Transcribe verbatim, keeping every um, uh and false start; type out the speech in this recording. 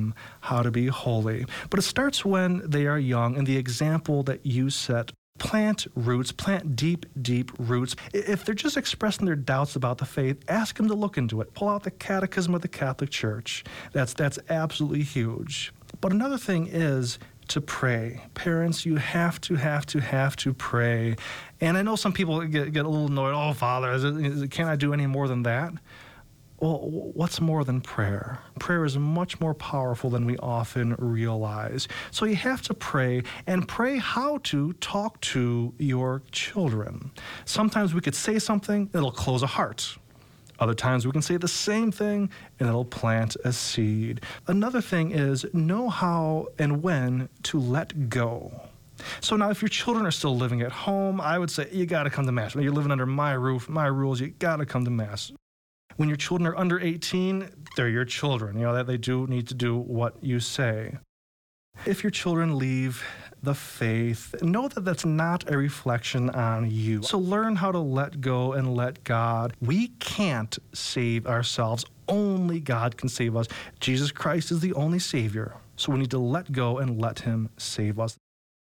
them how to be holy. But it starts when they are young, and the example that you set. Plant roots, plant deep, deep roots. If they're just expressing their doubts about the faith, ask them to look into it. Pull out the Catechism of the Catholic Church. That's, that's absolutely huge. But another thing is to pray. Parents, you have to, have to, have to pray. And I know some people get, get a little annoyed. Oh, Father, is it, is it, can't I do any more than that? Well, what's more than prayer? Prayer is much more powerful than we often realize. So you have to pray, and pray how to talk to your children. Sometimes we could say something, it'll close a heart. Other times we can say the same thing, and it'll plant a seed. Another thing is know how and when to let go. So now if your children are still living at home, I would say you got to come to Mass. When you're living under my roof, my rules, you got to come to Mass. When your children are under eighteen, they're your children. You know, that they do need to do what you say. If your children leave the faith, know that that's not a reflection on you. So learn how to let go and let God. We can't save ourselves. Only God can save us. Jesus Christ is the only Savior. So we need to let go and let Him save us.